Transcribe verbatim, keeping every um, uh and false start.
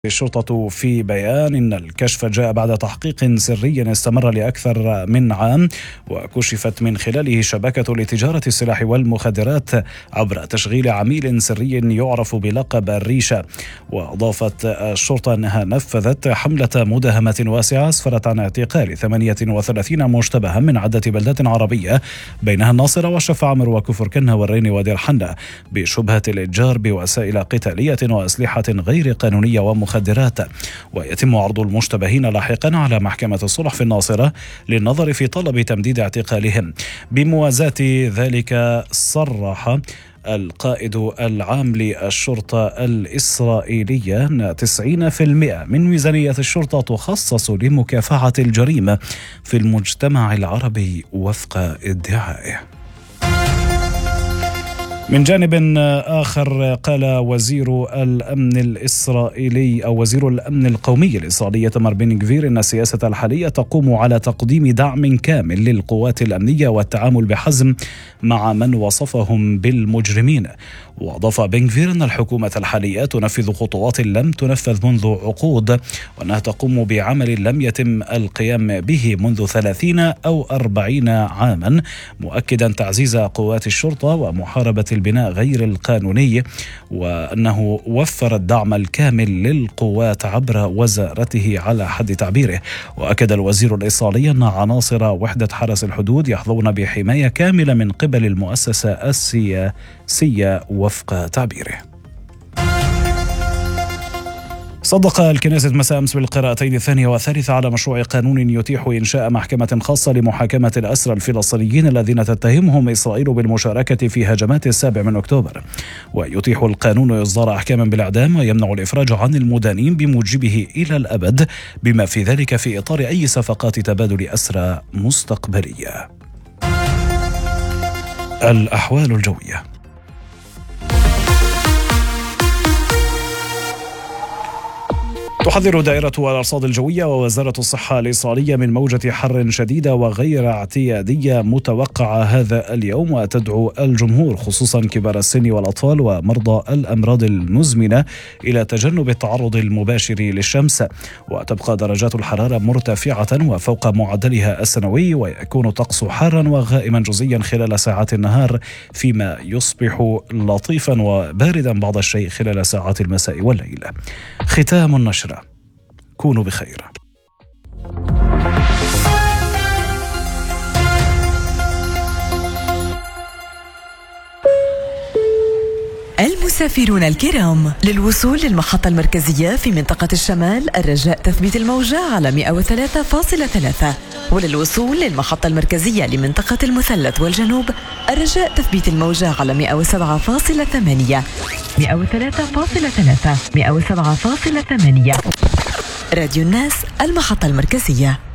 الشرطة في بيان إن الكشف جاء بعد تحقيق سري استمر لأكثر من عام، وكشفت من خلاله شبكة لتجارة السلاح والمخدرات عبر تشغيل عميل سري يعرف بلقب الريشة. وأضافت الشرطة أنها نفذت حملة مداهمة واسعة أسفرت عن اعتقال ثمانية وثلاثين مشتبها من عدة بلدات عربية بينها الناصرة والشفا عمر وكفر كنة والرين ودير حنة بشبهة الإتجار بوسائل قتالية وأسلحة غير قانونية ومخدرات. مخدرات. ويتم عرض المشتبهين لاحقا على محكمة الصلح في الناصرة للنظر في طلب تمديد اعتقالهم. بموازاة ذلك صرح القائد العام للشرطة الإسرائيلية أن تسعين بالمئة من ميزانية الشرطة تخصص لمكافحة الجريمة في المجتمع العربي وفق ادعائه. من جانب آخر، قال وزير الأمن الإسرائيلي أو وزير الأمن القومي الإسرائيلي إيتمار بن غفير أن السياسة الحالية تقوم على تقديم دعم كامل للقوات الأمنية والتعامل بحزم مع من وصفهم بالمجرمين. وأضاف بن غفير أن الحكومة الحالية تنفذ خطوات لم تنفذ منذ عقود، وأنها تقوم بعمل لم يتم القيام به منذ ثلاثين أو أربعين عاما، مؤكدا تعزيز قوات الشرطة ومحاربة البناء غير القانوني، وأنه وفر الدعم الكامل للقوات عبر وزارته على حد تعبيره. وأكد الوزير الإسرائيلي أن عناصر وحدة حرس الحدود يحظون بحماية كاملة من قبل المؤسسة السياسية وفق تعبيره. صدق الكنيسة مساء أمس بالقراءتين الثانية والثالثة على مشروع قانون يتيح إنشاء محكمة خاصة لمحاكمة الأسرى الفلسطينيين الذين تتهمهم إسرائيل بالمشاركة في هجمات السابع من أكتوبر. ويتيح القانون إصدار أحكام بالإعدام ويمنع الإفراج عن المدانين بموجبه إلى الأبد، بما في ذلك في إطار أي صفقات تبادل أسرى مستقبلية. الأحوال الجوية. تحذر دائرة الأرصاد الجوية ووزارة الصحة الإسرائيلية من موجة حر شديدة وغير اعتيادية متوقعة هذا اليوم، وتدعو الجمهور خصوصا كبار السن والأطفال ومرضى الأمراض المزمنة إلى تجنب التعرض المباشر للشمس. وتبقى درجات الحرارة مرتفعة وفوق معدلها السنوي، ويكون الطقس حارا وغائما جزئيا خلال ساعات النهار، فيما يصبح لطيفا وباردا بعض الشيء خلال ساعات المساء والليل. ختام النشر. كونوا بخير. المسافرون الكرام، للوصول للمحطة المركزية في منطقة الشمال الرجاء تثبيت الموجة على مئة وثلاثة فاصلة ثلاثة، وللوصول للمحطة المركزية لمنطقة المثلث والجنوب الرجاء تثبيت الموجة على مئة وسبعة فاصلة ثمانية. مئة وثلاثة فاصلة ثلاثة، مئة وسبعة فاصلة ثمانية. راديو الناس، المحطة المركزية.